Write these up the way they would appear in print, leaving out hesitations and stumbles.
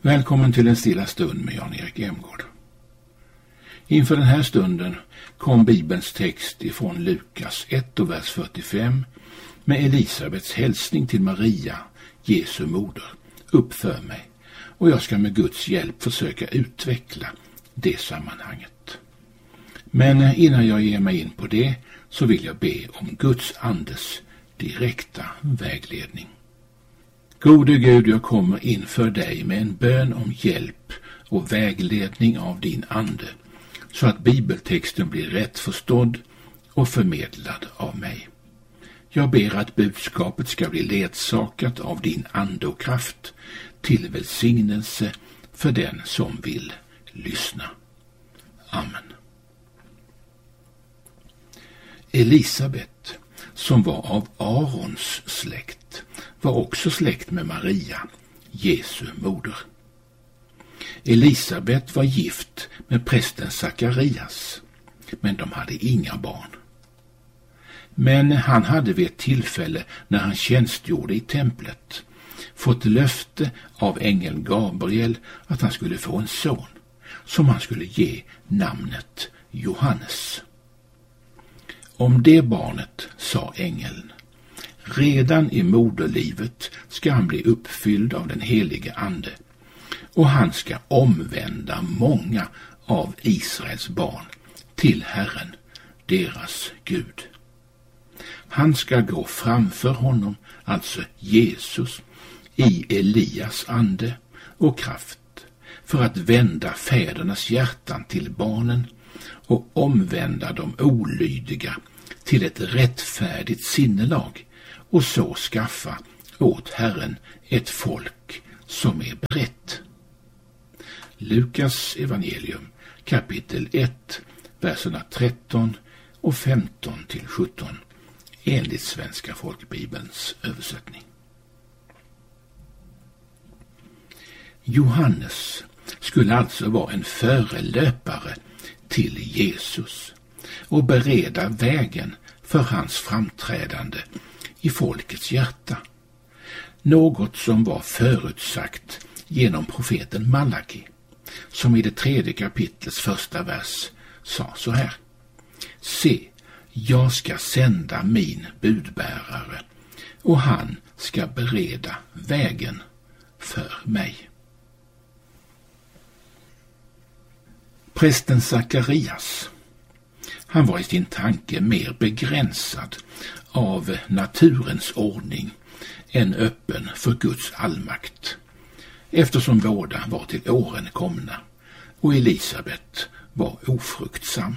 Välkommen till en stilla stund med Jan-Erik Emgård. Inför den här stunden kom Bibelns text ifrån Lukas 1 och vers 45 med Elisabets hälsning till Maria, Jesu moder, upp för mig, och jag ska med Guds hjälp försöka utveckla det sammanhanget. Men innan jag ger mig in på det så vill jag be om Guds andes direkta vägledning. Gode Gud, jag kommer inför dig med en bön om hjälp och vägledning av din ande, så att bibeltexten blir rätt förstådd och förmedlad av mig. Jag ber att budskapet ska bli ledsagat av din ande och kraft till välsignelse för den som vill lyssna. Amen. Elisabet, som var av Arons släkt, var också släkt med Maria, Jesu moder. Elisabet var gift med prästen Sakarias, men de hade inga barn. Men han hade vid ett tillfälle när han tjänstgjorde i templet fått löfte av ängeln Gabriel att han skulle få en son, som han skulle ge namnet Johannes. Om det barnet sa ängeln: redan i moderlivet ska han bli uppfylld av den helige ande, och han ska omvända många av Israels barn till Herren, deras Gud. Han ska gå framför honom, alltså Jesus, i Elias ande och kraft, för att vända fädernas hjärtan till barnen och omvända de olydiga till ett rättfärdigt sinnelag, och så skaffa åt Herren ett folk som är berett. Lukas evangelium kapitel 1, verserna 13 och 15 till 17 enligt Svenska folkbibelns översättning. Johannes skulle alltså vara en förelöpare till Jesus och bereda vägen för hans framträdande i folkets hjärta, något som var förutsagt genom profeten Malaki, som i det 3:e kapitlets första vers sa så här: se, jag ska sända min budbärare, och han ska bereda vägen för mig. Prästen Sakarias, han var i sin tanke mer begränsad av naturens ordning än öppen för Guds allmakt, eftersom båda var till åren komna och Elisabet var ofruktsam.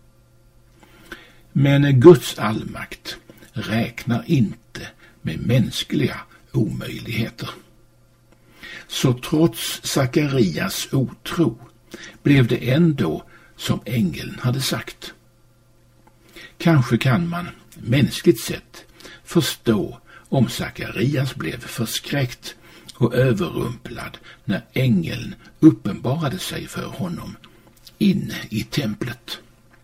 Men Guds allmakt räknar inte med mänskliga omöjligheter. Så trots Sakarias otro blev det ändå som ängeln hade sagt. Kanske kan man mänskligt sett förstå om Sakarias blev förskräckt och överrumplad när ängeln uppenbarade sig för honom inne i templet.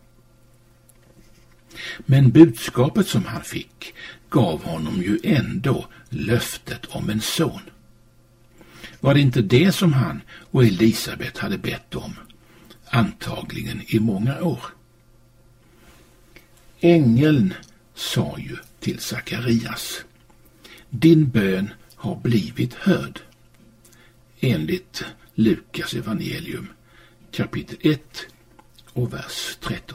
Men budskapet som han fick gav honom ju ändå löftet om en son. Var det inte det som han och Elisabet hade bett om, antagligen i många år? Ängeln sa ju till Sakarias: din bön har blivit hörd, enligt Lukas evangelium kapitel 1 och vers 13.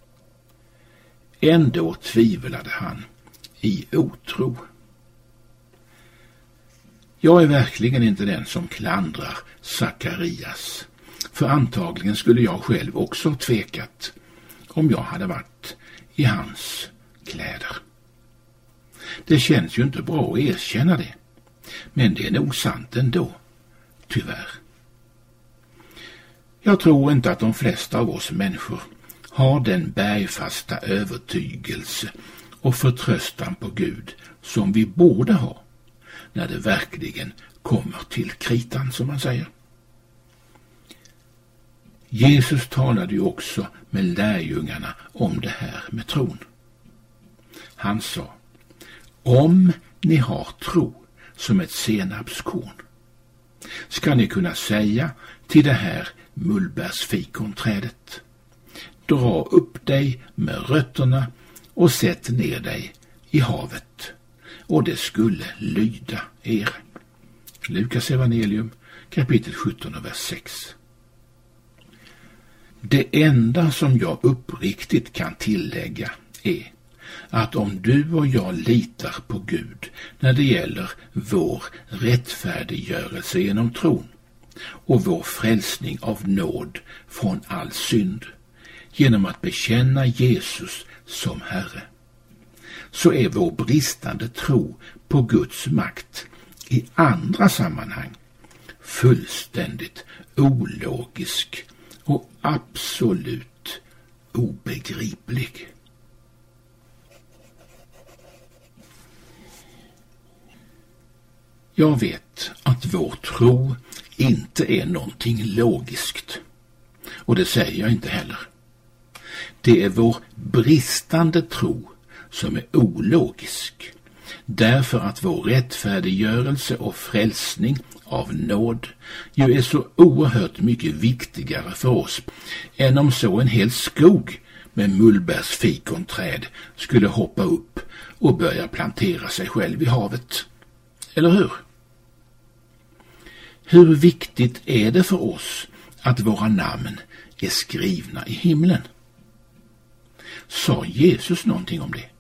Ändå tvivlade han i otro. Jag är verkligen inte den som klandrar Sakarias, för antagligen skulle jag själv också tvekat om jag hade varit i hans kläder. Det känns ju inte bra att erkänna det, men det är nog sant ändå, tyvärr. Jag tror inte att de flesta av oss människor har den bergfasta övertygelse och förtröstan på Gud som vi borde ha när det verkligen kommer till kritan, som man säger. Jesus talade ju också med lärjungarna om det här med tron. Han sa: om ni har tro som ett senapskorn, ska ni kunna säga till det här mullbärsfikonträdet: dra upp dig med rötterna och sätt ner dig i havet, och det skulle lyda er. Lukas evangelium kapitel 17 och vers 6. Det enda som jag uppriktigt kan tillägga är att om du och jag litar på Gud när det gäller vår rättfärdiggörelse genom tron och vår frälsning av nåd från all synd genom att bekänna Jesus som Herre, så är vår bristande tro på Guds makt i andra sammanhang fullständigt ologisk och absolut obegriplig. Jag vet att vår tro inte är någonting logiskt, och det säger jag inte heller. Det är vår bristande tro som är ologisk, därför att vår rättfärdiggörelse och frälsning av nåd ju är så oerhört mycket viktigare för oss än om så en hel skog med mullbärsfikonträd skulle hoppa upp och börja plantera sig själv i havet. Eller hur? Hur viktigt är det för oss att våra namn är skrivna i himlen? Sa Jesus någonting om det?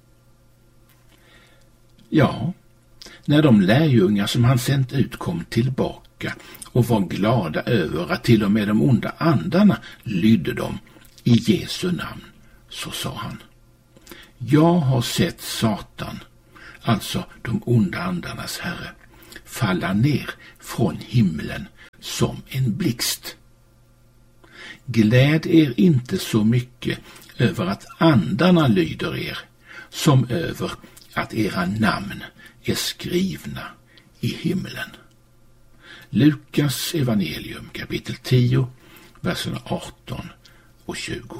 Ja, när de lärjungar som han sänt ut kom tillbaka och var glada över att till och med de onda andarna lydde dem i Jesu namn, så sa han: jag har sett Satan, alltså de onda andarnas herre, falla ner från himlen som en blixt. Gläd er inte så mycket över att andarna lyder er som över att era namn är skrivna i himlen. Lukas evangelium kapitel 10, verserna 18 och 20.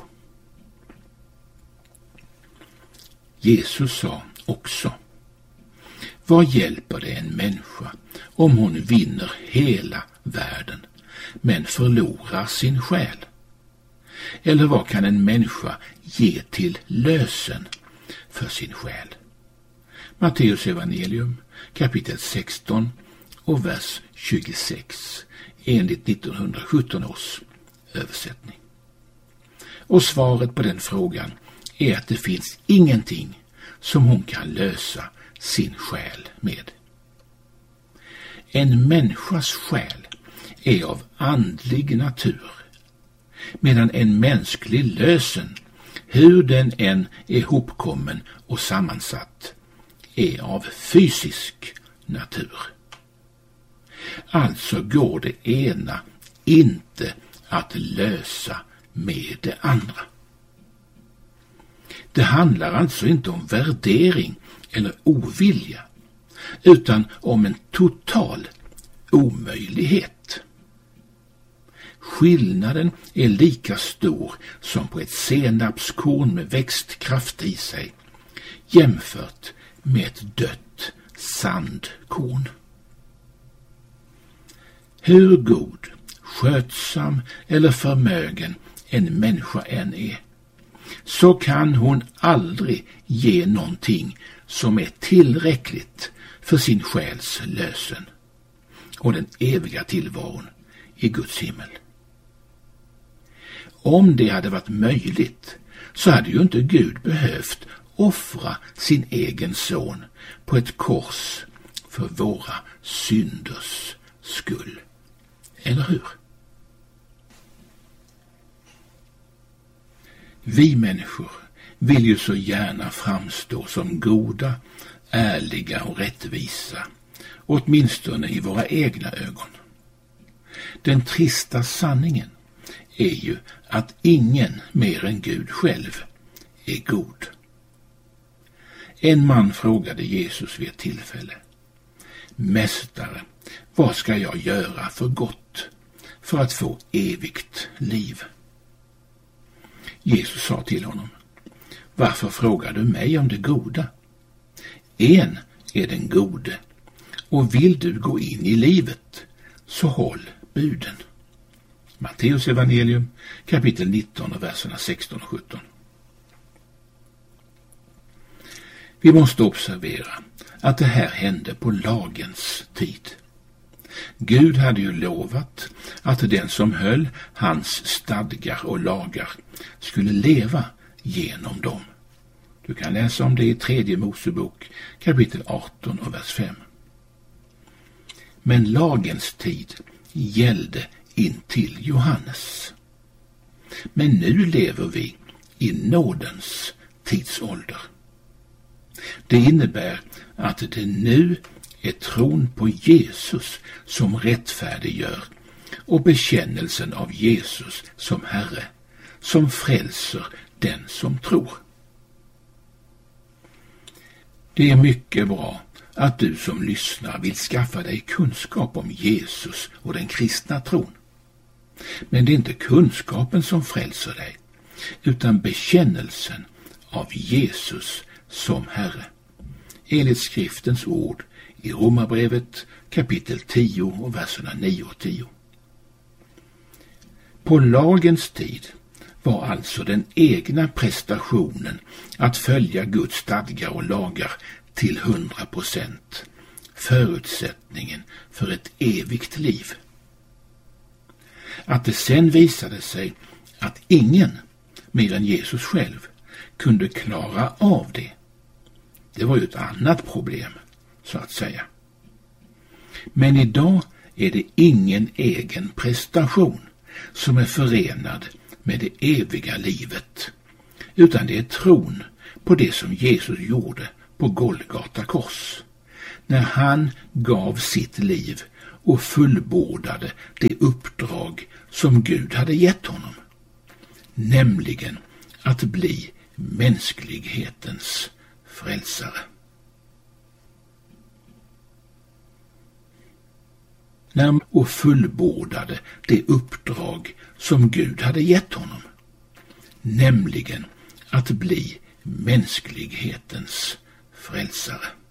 Jesus sa också: vad hjälper det en människa om hon vinner hela världen men förlorar sin själ? Eller vad kan en människa ge till lösen för sin själ? Matteus evangelium kapitel 16 och vers 26 enligt 1917 års översättning. Och svaret på den frågan är att det finns ingenting som hon kan lösa sin själ med. En människas själ är av andlig natur, medan en mänsklig lösen, hur den än är hopkommen och sammansatt, är av fysisk natur. Alltså går det ena inte att lösa med det andra. Det handlar alltså inte om värdering eller ovilja, utan om en total omöjlighet. Skillnaden är lika stor som på ett senapskorn med växtkraft i sig, jämfört med ett dött sandkorn. Hur god, skötsam eller förmögen en människa än är, så kan hon aldrig ge någonting som är tillräckligt för sin själs lösen och den eviga tillvaron i Guds himmel. Om det hade varit möjligt så hade ju inte Gud behövt offra sin egen son på ett kors för våra synders skull. Eller hur? Vi människor vill ju så gärna framstå som goda, ärliga och rättvisa, åtminstone i våra egna ögon. Den trista sanningen är ju att ingen mer än Gud själv är god. En man frågade Jesus vid ett tillfälle: Mästare, vad ska jag göra för gott för att få evigt liv? Jesus sa till honom: varför frågar du mig om det goda? En är den gode, och vill du gå in i livet, så håll buden. Matteus evangelium kapitel 19 och verserna 16 och 17. Vi måste observera att det här hände på lagens tid. Gud hade ju lovat att den som höll hans stadgar och lagar skulle leva genom dem. Du kan läsa om det i 3 Mosebok kapitel 18 och vers 5. Men lagens tid gällde in till Johannes. Men nu lever vi i nådens tidsålder. Det innebär att det nu är tron på Jesus som rättfärdiggör och bekännelsen av Jesus som Herre som frälser den som tror. Det är mycket bra att du som lyssnar vill skaffa dig kunskap om Jesus och den kristna tron. Men det är inte kunskapen som frälser dig, utan bekännelsen av Jesus som Herre. Enligt skriftens ord i Romarbrevet kapitel 10 och verserna 9 och 10. På lagens tid var alltså den egna prestationen att följa Guds stadgar och lagar till 100% förutsättningen för ett evigt liv. Att det sen visade sig att ingen, mer än Jesus själv, kunde klara av det. Det var ju ett annat problem, så att säga. Men idag är det ingen egen prestation som är förenad med det eviga livet, utan det är tron på det som Jesus gjorde på Golgata kors, när han gav sitt liv och fullbordade det uppdrag som Gud hade gett honom, nämligen att bli mänsklighetens frälsare. Och fullbordade det uppdrag som Gud hade gett honom, nämligen att bli mänsklighetens frälsare.